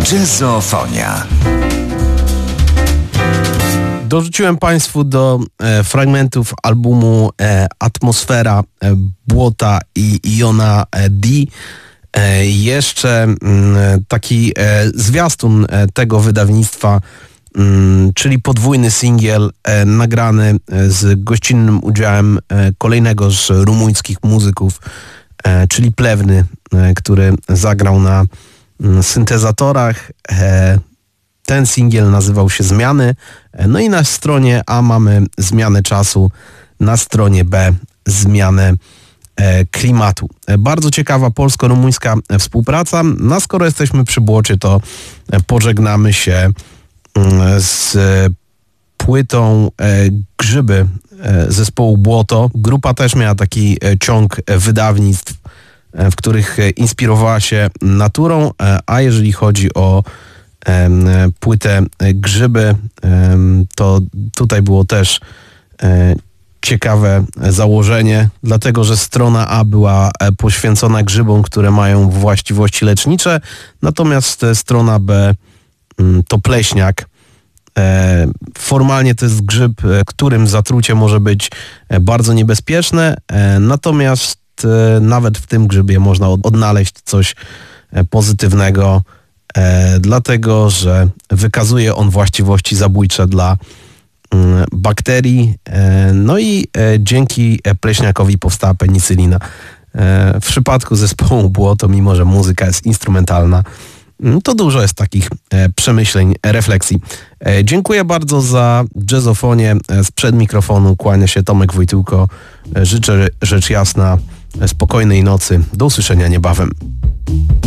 Jazzofonia. Dorzuciłem Państwu do fragmentów albumu Atmosfera Błota i Iona D jeszcze taki zwiastun tego wydawnictwa, czyli podwójny singiel nagrany z gościnnym udziałem kolejnego z rumuńskich muzyków, czyli Plewny, który zagrał na syntezatorach. Ten singiel nazywał się Zmiany. No i na stronie A mamy zmianę czasu, na stronie B zmianę klimatu. Bardzo ciekawa polsko-rumuńska współpraca. No skoro jesteśmy przy błocie, to pożegnamy się z płytą Grzyby zespołu Błoto. Grupa też miała taki ciąg wydawnictw, w których inspirowała się naturą, a jeżeli chodzi o płytę Grzyby, to tutaj było też ciekawe założenie, dlatego że strona A była poświęcona grzybom, które mają właściwości lecznicze, natomiast strona B to pleśniak. Formalnie to jest grzyb, którym zatrucie może być bardzo niebezpieczne, natomiast nawet w tym grzybie można odnaleźć coś pozytywnego, dlatego że wykazuje on właściwości zabójcze dla bakterii, no i dzięki pleśniakowi powstała penicylina. W przypadku zespołu Błoto, mimo że muzyka jest instrumentalna, to dużo jest takich przemyśleń, refleksji. Dziękuję bardzo za jazzofonię. Sprzed mikrofonu kłania się Tomek Wojtyłko. Życzę rzecz jasna spokojnej nocy. Do usłyszenia niebawem.